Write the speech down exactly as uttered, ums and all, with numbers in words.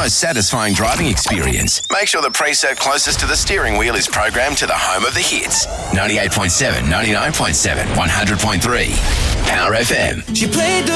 most satisfying driving experience. Make sure the preset closest to the steering wheel is programmed to the home of the hits. ninety-eight point seven, ninety-nine point seven, one hundred point three. Power F M. She played the